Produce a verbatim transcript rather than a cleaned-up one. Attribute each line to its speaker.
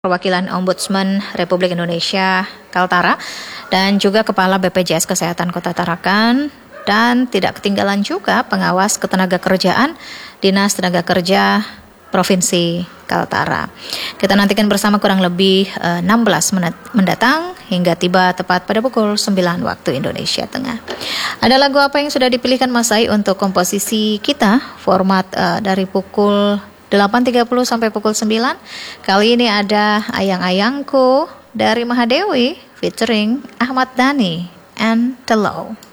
Speaker 1: Perwakilan Ombudsman Republik Indonesia Kaltara dan juga Kepala B P J S Kesehatan Kota Tarakan, dan tidak ketinggalan juga pengawas ketenagakerjaan Dinas Tenaga Kerja Provinsi Kaltara. Kita nantikan bersama kurang lebih eh, enam belas menit mendatang hingga tiba tepat pada pukul sembilan waktu Indonesia Tengah. Ada lagu apa yang sudah dipilihkan Mas Ai untuk komposisi kita? Format eh, dari pukul delapan tiga puluh sampai pukul sembilan. Kali ini ada Ayang-Ayangku dari Mahadewi featuring Ahmad Dhani and Telo.